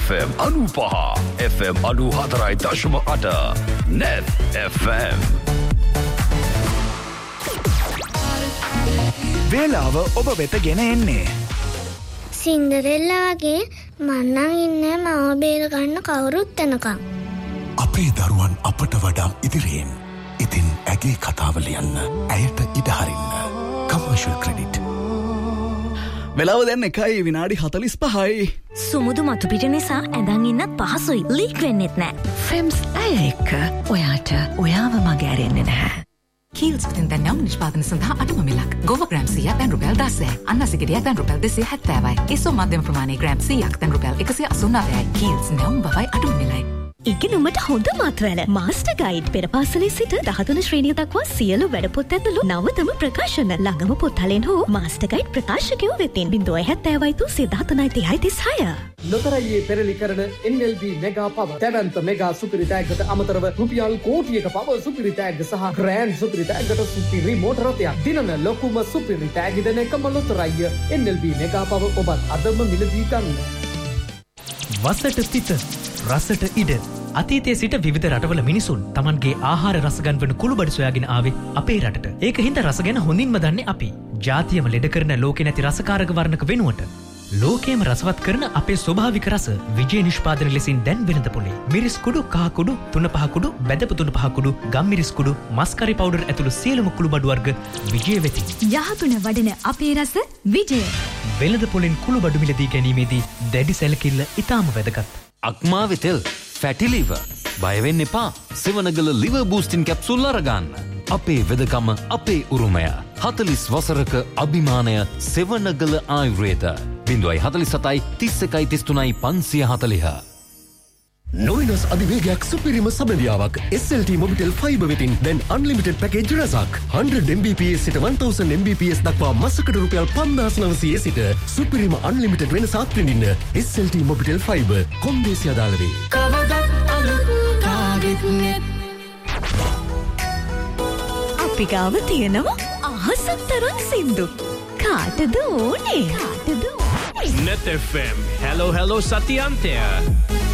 FM 95 FM 94.8 Net FM වේලාව ඔබ වෙත ගෙන එන්නේ සින්ඩරෙල්ලා වගේ මන්නම් ඉන්නේ මව බේර ගන්න කවුරුත් එනකම්. අපේ දරුවන් අපට වඩා ඉදිරියෙන්. ඉතින් ඇගේ කතාව ලියන්න. ඇයට ඉඩ හරින්න. Commercial credit. වෙලාව දැන් 1:45. සුමුදු මතු පිට නිසා ඇඳන් ඉන්නත් පහසුයි. ලීක් වෙන්නෙත් නෑ. ෆ්‍රෙම්ස් ඇය එක්ක ඔයාට ඔයාව මග ඇරෙන්නේ නැහැ. කීල්ස් වලින් දැන් නම් නිෂ්පාදන සඳහා අඩුම මිලක්. ගෝවා ග්‍රෑම් 100ක් දැන් රුපියල් 10යි. අන්නසිකඩියක් දැන් රුපියල් 270යි. ඒසෝ මධ්‍යම ප්‍රමාණයේ ග්‍රෑම් 100ක් දැන් රුපියල් 189යි. කීල්ස් නම් බවයි අඩුම මිලයි. ඉගෙනුමට හොඳ මාතෘවල මාස්ටර් ගයිඩ් පෙර පාසලේ සිට 13 ශ්‍රේණිය දක්වා සියලු වැඩපොත් ඇතුළු නවතම ප්‍රකාශන ළඟම පොත්හලෙන් හෝ මාස්ටර් ගයිඩ් ප්‍රකාශකයෝ වෙතින් 070 ලොතරැයියේ පෙරලි කරන NLB මෙගා පව දැවැන්ත මෙගා සුපිරි තෑග්ගට අමතරව රුපියල් කෝටියක පව සුපිරි තෑග්ග සහ ග්‍රෑන්ඩ් සුපිරි තෑග්ගට සුපිරි මෝටර රථයක් දිනන ලොකුම සුපිරි තෑග්ග දෙන එකම ලොතරැයිය NLB මෙගා පව ඔබත් අදම මිලදී ගන්න. වසට සිට රසට ඉඩ අතීතයේ සිට විවිධ රටවල මිනිසුන් Tamanගේ ආහාර රස ගන්වන කුළුබඩු සොයාගෙන ආවේ අපේ රටට. ඒක හින්දා රස ගැන හොඳින්ම දන්නේ අපි. ජාතියම ලෙඩ කරන ලෝකේ නැති රසකාරක වර්ණක වෙනුවට ලෝකේම රසවත් කරන අපේ ස්වභාවික රස විජේ නිෂ්පාදන ලෙසින් දැන් වෙනද පොලේ. මිරිස් කුඩු, කහ කුඩු, තුන පහ කුඩු, බැදපු තුන පහ කුඩු, ගම්මිරිස් කුඩු, මස්කරි පවුඩර් ඇතුළු සියලුම කුළුබඩු වර්ග විජේ වෙතින්. යහතුන වඩන අපේ රස විජය. වෙළඳ පොලෙන් කුළුබඩු මිලදී ගැනීමේදී දැඩි සැලකිල්ල ඉතාම වැදගත්. අක්මාවෙ තෙල් ෆැටි ලිවර් බය වෙන්න එපා. සෙවනගල ලිවර් බූස්ටින් කැප්සූල් අරගන්න. අපේ වෙදකම අපේ උරුමය. 40 වසරක අභිමානය සෙවනගල ආයුර්වේද 047 31 33 540. නොවිනස් අධිවේගයක් සුපිරිම සබඳියාවක් SLT මොබිටෙල් ෆයිබර් වෙතින් දැන් අන්ලිමිටඩ් පැකේජ් රසක් 100 Mbps සිට 1000 Mbps දක්වා මාසකට රුපියල් 5900 සිට සුපිරිම අන්ලිමිටඩ් වෙනසක් විඳින්න SLT මොබිටෙල් ෆයිබර් කොන්දේසි අදාළ වේ. කවදත් අලුත් ටාගට් නෙට්. අපි ගාව තියෙනවා අහසක් තරම් සින්දු. කාටද ඕනේ? Net FM. Hello, hello, Satyantya.